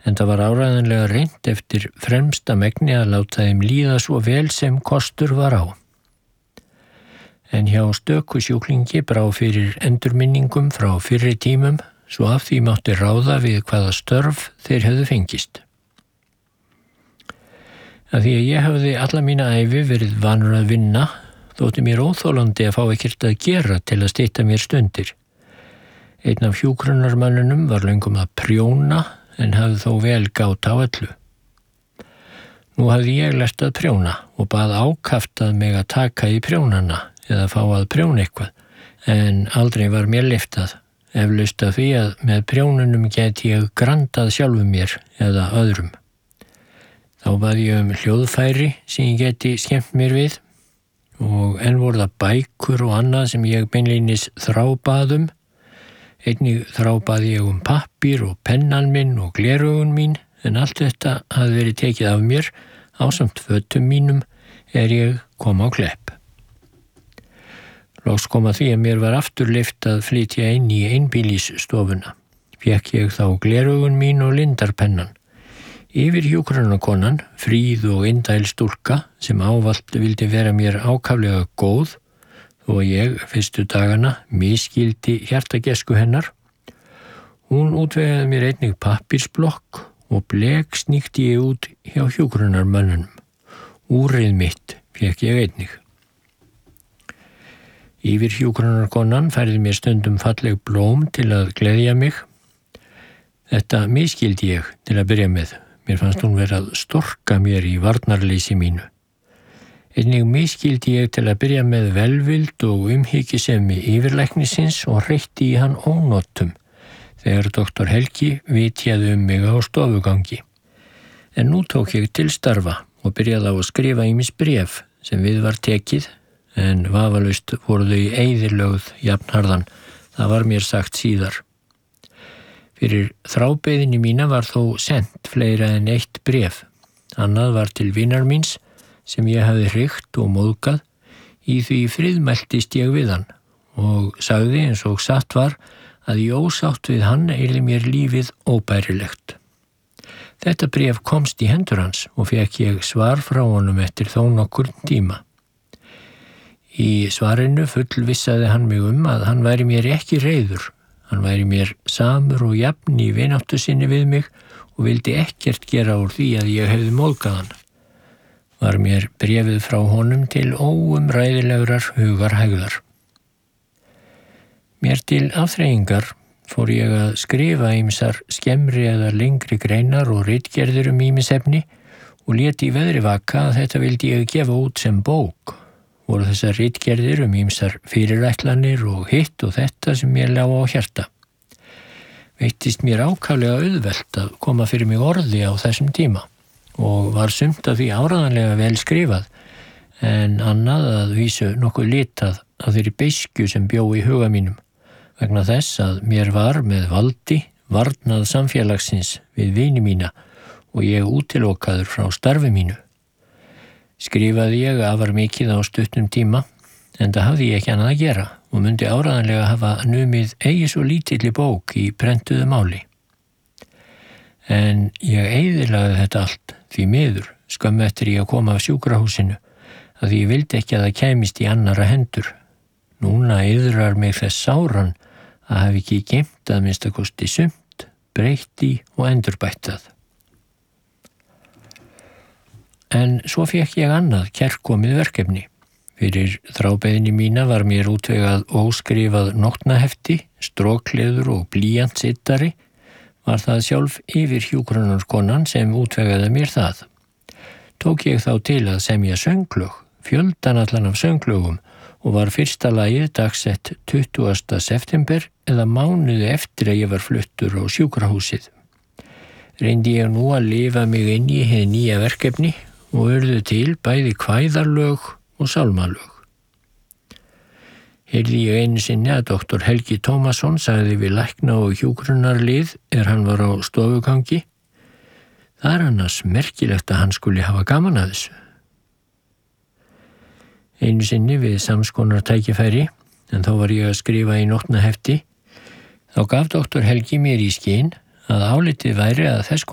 en það var áreiðanlega reynt eftir fremsta megni að láta þeim líða svo vel sem kostur var á. En hjá stöku sjúklingi brá fyrir endurminningum frá fyrri tímum, svo af því mátti ráða við hvaða störf þeir hefðu fengist. Að því að ég hafði alla mína ævi verið vanur að vinna, þótti mér óþolandi að fá ekkert að gera til að stytta mér stundir. Einn af hjúkrunarmönnunum var löngum að prjóna, en hafði þó vel gát á öllu. Nú hafði ég lært að prjóna og bað ákaft að mig að taka í prjónana eða fá að prjóna eitthvað, en aldrei var mér lyftað, eflaust af því að með prjónunum gæti ég grandað sjálfum mér eða öðrum. Þá bað ég hljóðfæri sem ég geti skemmt mér við og enn voru það bækur og annað sem ég beinlínis þrábaðum. Einnig þrábaði ég pappír og pennan minn og gleraugun mín, en allt þetta hafði verið tekið af mér ásamt fötum mínum ég kom á Klepp. Loks kom að því að mér var aftur leyft að flytja inn í einbýlisstofuna. Fékk ég þá gleraugun mín og lindarpennan. Yfir hjúkrunarkonan, fríð og indæl stúlka sem ávallt vildi vera mér ákaflega góð, þó að ég fyrstu dagana misskildi hjartagesku hennar. Hún útvegaði mér einnig pappírsblokk og blek sníkti ég út hjá hjúkrunarmönnunum. Úrið mitt fékk ég einnig. Yfir hjúkrunarkonan færði mér stundum falleg blóm til að gleðja mig. Þetta misskildi ég til að byrja með. Mér fannst hún vera að storka mér í varnarleysi mínu. Einnig misskildi ég til að byrja með velvild og umhyggjusemi yfirlæknisins og hreytti í hann ónotum þegar doktor Helgi vitjaði mig á stofugangi. En nú tók ég til starfa og byrjaði á að skrifa ýmis bréf sem við var tekið, en vafalaust voru þau eyðilögð jafnharðan. Það var mér sagt síðar. Fyrir þrábeiðinni mína var þó sent fleira en eitt bréf. Annað var til vinar míns sem ég hafði hrygt og móðgað. Í því friðmæltist ég við hann og sagði eins og satt var að í ósátt við hann yrði mér lífið óbærilegt. Þetta bréf komst í hendur hans og fékk ég svar frá honum eftir þó nokkurn tíma. Í svarinu fullvissaði hann mig að hann væri mér ekki reiður. Hann væri mér samur og jafn í vináttu sinni við mig og vildi ekkert gera úr því að ég hefði móðgað hann. Var mér bréfið frá honum til óumræðilegrar hugarhægðar. Mér til afþreyingar fór ég að skrifa ýmsar skemmri eða lengri greinar og ritgerðir ýmis efni og lét í veðri vaka að þetta vildi ég gefa út sem bók. Voru þessar ritgerðir ýmsar fyrirætlanir og hitt og þetta sem mér lá á hjarta. Veittist mér ákaflega auðvelt að koma fyrir mig orði á þessum tíma og var sumt af því áreiðanlega vel skrifað, en annað að vísu nokkuð litað af þeirri beiskju sem bjó í huga mínum, vegna þess að mér var með valdi varnað samfélagsins við vini mína og ég útilokaður frá starfi mínu. Skrifaði ég afar mikið á stuttum tíma, enda hafði ég ekki annað að gera og mundi áreiðanlega hafa numið eigi svo lítilli bók í prentuðu máli. En ég eyðilagði þetta allt því miður skömmu eftir ég að koma af sjúkrahúsinu, að því ég vildi ekki að það kæmist í annarra hendur. Núna eyðrar mig þess sáran að hafa ekki geymt að minnstakosti sumt, breytt í og endurbættað. En svo fékk ég annað kærkomið verkefni. Fyrir þrábeiðinni mína var mér útvegað óskrifað nótnahefti, strókleður og blýantsittari. Var það sjálf yfir hjúkrunarkonan sem útvegaði mér það. Tók ég þá til að semja sönglög, fjöldan allan af sönglögum og var fyrsta lagið dagsett 20. september eða mánuði eftir að ég var fluttur á sjúkrahúsið. Reyndi ég nú að lifa mig inn í hið nýja verkefni og urðu til bæði kvæðarlög og sálmalög. Heyrði ég einu sinni að doktor Helgi Tómasson sagði við lækna og hjúkrunarlið hann var á stofugangi: það annars merkilegt að hann skuli hafa gaman að þessu. Einu sinni við samskonar tækifæri, en þá var ég að skrifa í nótnahefti, þá gaf doktor Helgi mér í skyn að álitið væri að þess